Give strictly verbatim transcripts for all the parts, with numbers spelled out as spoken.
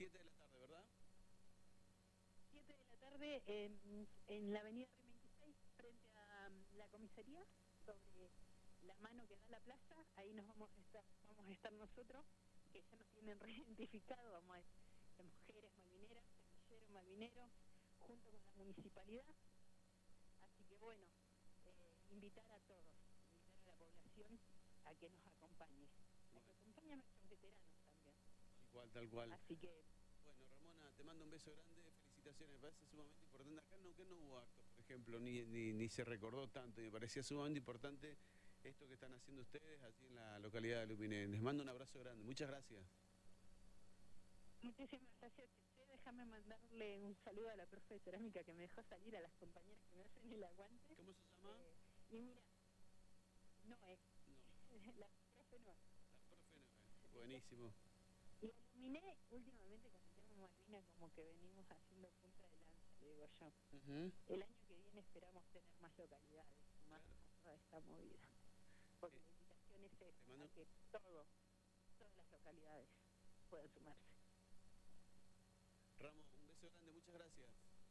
siete de la tarde, ¿verdad? siete de la tarde en, en la avenida R veintiséis, frente a um, la comisaría, sobre la mano que da la plaza. Ahí nos vamos a estar, vamos a estar nosotros, que ya nos tienen reidentificado, vamos a las mujeres malvineras, semillero malvinero, junto con la municipalidad. Así que bueno, eh, invitar a todos, invitar a la población a que nos acompañe, a que acompañe a nuestros veteranos también. Tal cual, tal cual. Así que... Bueno, Ramona, te mando un beso grande, felicitaciones, me parece sumamente importante. Acá no, que no hubo actos, por ejemplo, ni, ni, ni se recordó tanto, y me parecía sumamente importante esto que están haciendo ustedes allí en la localidad de Luminé. Les mando un abrazo grande, muchas gracias. Muchísimas gracias, Che. Déjame mandarle un saludo a la profe de cerámica que me dejó salir, a las compañeras que me hacen el aguante. ¿Cómo se llama? Eh, y mira, Noé, No. la profe Noé. La profe Noé, buenísimo. Y iluminé últimamente con el tema Malvinas, como que venimos haciendo punta de lanza, le digo yo. Uh-huh. El año que viene esperamos tener más localidades, más Claro. a toda esta movida. Porque Eh, la invitación es esa, mando... a que todo, todas las localidades puedan sumarse. Ramos, un beso grande, muchas gracias.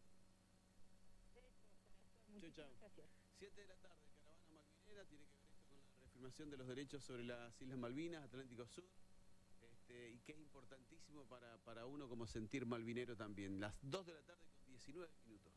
Chau, chau. Gracias. siete de la tarde, Caravana Malvinera, tiene que ver esto con la reafirmación de los derechos sobre las Islas Malvinas, Atlántico Sur, este, y que es importantísimo para, para uno como sentir malvinero también. Las dos de la tarde con diecinueve minutos.